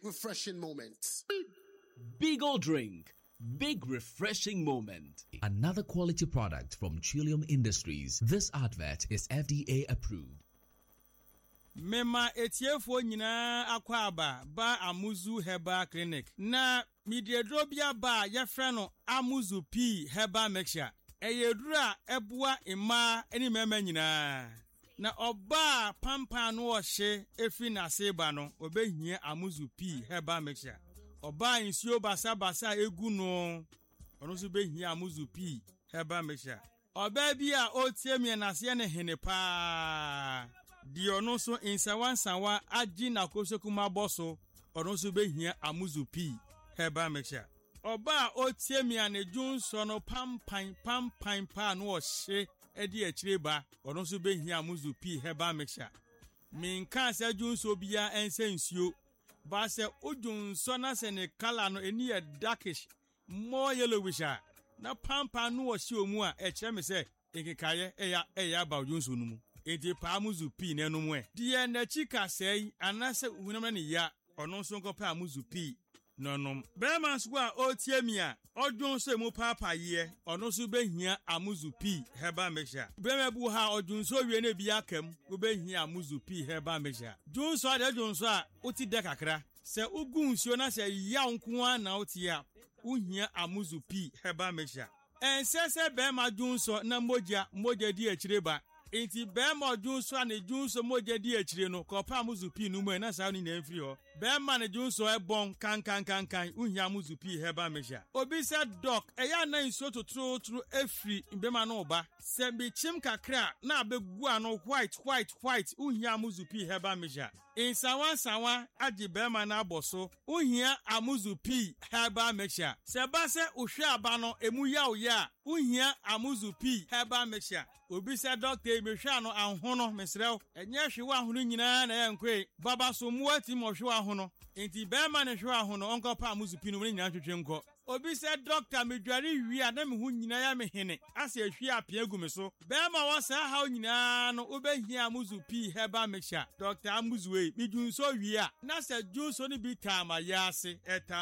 refreshing moment. Beagle drink. Big refreshing moment. Another quality product from Trillium Industries. This advert is FDA approved. Mema etiefo nyina akwaba ba Amuzu Herbal Clinic. Na midiedrobia ba yefre no Amuzu P Herbal Mixture. Eyedura ebua ima eni mema nyina. Na oba pampa no ohye efi na seba no obehia Amuzu P Herbal Mixture. Oba insio basa egu no ono so behia Amuzu P Herbal Mixture. Oba bi a otie mi na se ne hene pa di ono so insawansawa agi na kosokuma boso ono so behia Amuzu P Herbal Mixture. Oba otie mi anedun so no pampan pa no ohye edi akireba ono so behia Amuzu P Herbal Mixture. Minka se jun so bia ense nsuo ba se ojun so na se ne color no eni e darkish more yellowish na pampa no ohye omu a e kire me se ekekaye eya ba ojun so no mu enti pa Amuzu P na no mu e die na chika sei anase hunam ne ya ono so nkopa Amuzu P nonom bema so a otie mi a odun so mu papa ye ono so behia Amuzu P Herbal Mixture. Bema bu ha odun so wie na bi akam wo behia Amuzu P Herbal Mixture. Dun so ade dun so a oti de kakra se ugun nsuo na se ya nko an na oti a uhia Amuzu P Herbal Mixture. Ensese bema dun so na moja di akireba enti bema dun so na dun so moja di akire no kopa Amuzu P no mu na sa ni na mfiri ho bema na dun so ebon kan uhia Amuzu P Herbal Mixture. Obi se doc eya na nsuo totoro efri bema no ba se bi chim kakra na abegu ano white uhia Amuzu P Herbal Mixture. Insawa agi bema na aboso uhia Amuzu P Herbal Mixture. Se ba se uhwe aba no emu ya uhia Amuzu P Herbal Mixture. Obi se doctor mehwe ano ahono mesrew enye hwe ahono nyina na yankwe baba so mu ati mo hwe ahono enti bema na hwe ahono onko pa Amuzu P no nyina twetwe nko. Obi se doctor medware wi a me hu nyina ya me hene ase ahwi apia gu me so bema wo sa ha nyina no obehia Amuzu P Herbal Mixture. Dr. Amuzu we midun so wi a na se dun so ni bi tamayase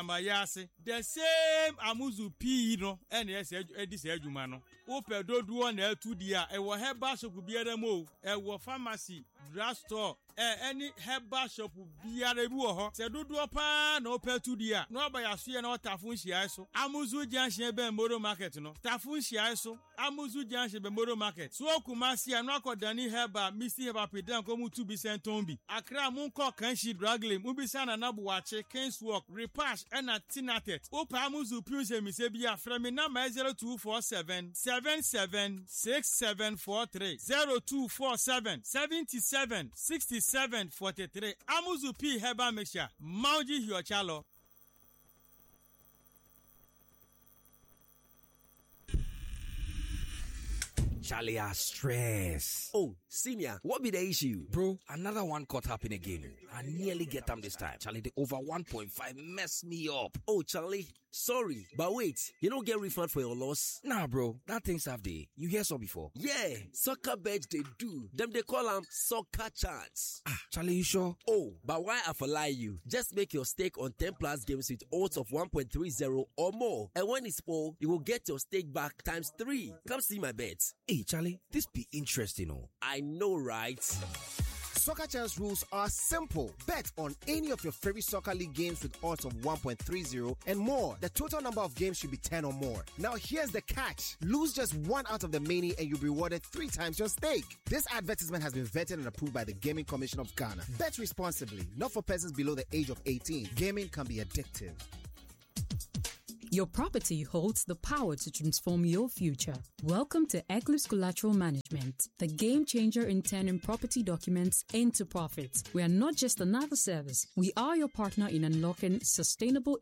the same Amuzu P no ene ese edi se adwuma no wo pedoduo na atudi a ewo herbal shop biara mo ewo pharmacy drugstore any herbal shop biara bi wo ho se doduo pa na opetudi a no obayaso ye na otafun hia so Amuzu Junction be Moro Market no tafun hia so Amuzu Junction be Moro Market so Kumasi anu akodani herbal Mr. Herbal Pedan ko mu tu bi sentombi Accra munko kanshi draglem ubisa na nabuwache Kenswalk Repash na Tinatet opa Amuzu P se mi se bia frame na 0247 776743 0247 77 6743 Amuzu P Herbal Mixture Mauji Hiochalo. Charlie, I stress. Oh, senior, what be the issue? Bro, another one caught up in a game. I nearly get them this time. Charlie, the over 1.5 messed me up. Oh, Charlie, sorry. But wait, you don't get refund for your loss? Nah, bro, that thing's half day. You hear so before? Yeah, soccer beds they do. Them they call them soccer chance. Ah, Charlie, you sure? Oh, but why I for lie you? Just make your stake on 10 plus games with odds of 1.30 or more. And when it's full, you will get your stake back times 3. Come see my bets. Hey, Charlie, this be interesting, oh. I know, right? Soccer Chance rules are simple. Bet on any of your favorite soccer league games with odds of 1.30 and more. The total number of games should be 10 or more. Now here's the catch. Lose just one out of the many and you'll be rewarded 3 times your stake. This advertisement has been vetted and approved by the Gaming Commission of Ghana. Bet responsibly, not for persons below the age of 18. Gaming can be addictive. Your property holds the power to transform your future. Welcome to Eclipse Collateral Management, the game changer in turning property documents into profit. We are not just another service. We are your partner in unlocking sustainable